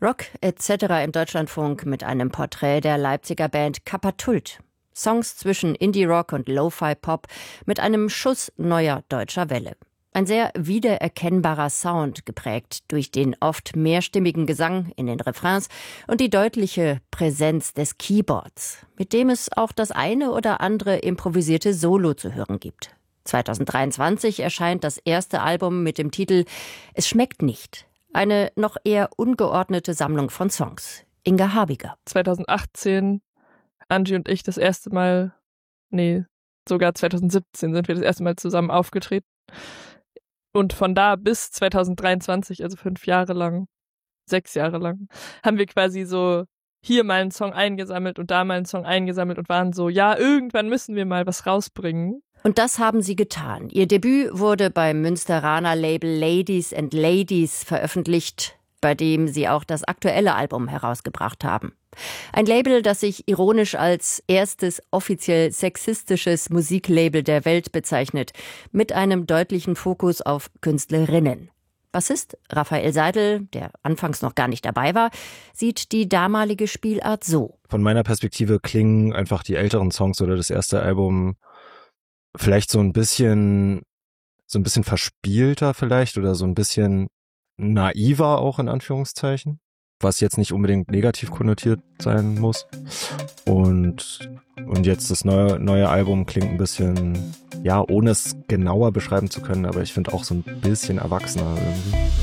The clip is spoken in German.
Rock etc. im Deutschlandfunk mit einem Porträt der Leipziger Band Kapatult. Songs zwischen Indie-Rock und Lo-Fi-Pop mit einem Schuss neuer deutscher Welle. Ein sehr wiedererkennbarer Sound, geprägt durch den oft mehrstimmigen Gesang in den Refrains und die deutliche Präsenz des Keyboards, mit dem es auch das eine oder andere improvisierte Solo zu hören gibt. 2023 erscheint das erste Album mit dem Titel »Es schmeckt nicht«. Eine noch eher ungeordnete Sammlung von Songs. Inga Habiger. 2018, Angie und ich sogar 2017 sind wir das erste Mal zusammen aufgetreten. Und von da bis 2023, also 6 Jahre lang, haben wir quasi so hier mal einen Song eingesammelt und da mal einen Song eingesammelt und waren so, ja, irgendwann müssen wir mal was rausbringen. Und das haben sie getan. Ihr Debüt wurde beim Münsteraner Label Ladies and Ladies veröffentlicht, bei dem sie auch das aktuelle Album herausgebracht haben. Ein Label, das sich ironisch als erstes offiziell sexistisches Musiklabel der Welt bezeichnet, mit einem deutlichen Fokus auf Künstlerinnen. Bassist Raphael Seidel, der anfangs noch gar nicht dabei war, sieht die damalige Spielart so. Von meiner Perspektive klingen einfach die älteren Songs oder das erste Album vielleicht so ein bisschen verspielter vielleicht oder so ein bisschen naiver auch in Anführungszeichen, was jetzt nicht unbedingt negativ konnotiert sein muss. Und jetzt das neue Album klingt ein bisschen, ja, ohne es genauer beschreiben zu können, aber ich finde auch so ein bisschen erwachsener irgendwie.